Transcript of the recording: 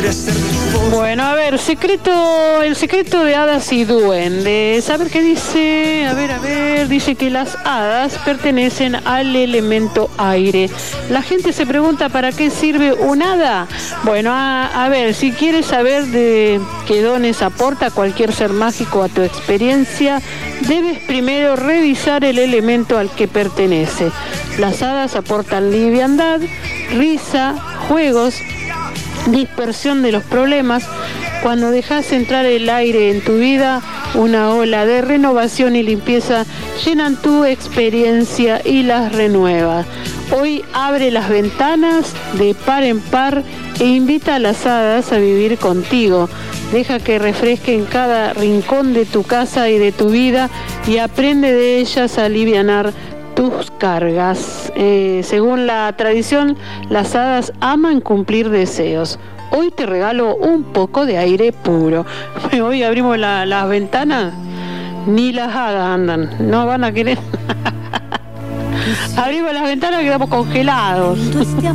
Bueno, a ver, el secreto de hadas y duendes. A ver qué dice. A ver, dice que las hadas pertenecen al elemento aire. La gente se pregunta ¿para qué sirve un hada? Bueno, a ver, si quieres saber de qué dones aporta cualquier ser mágico a tu experiencia, debes primero revisar el elemento al que pertenece. Las hadas aportan liviandad, risa, juegos, dispersión de los problemas. Cuando dejas entrar el aire en tu vida, una ola de renovación y limpieza llenan tu experiencia y las renueva. Hoy abre las ventanas de par en par e invita a las hadas a vivir contigo. Deja que refresquen cada rincón de tu casa y de tu vida y aprende de ellas a alivianar tus cargas. Según la tradición, las hadas aman cumplir deseos. Hoy te regalo un poco de aire puro. Hoy abrimos las ventanas, ni las hadas andan, no van a querer. Abrimos las ventanas y quedamos congelados.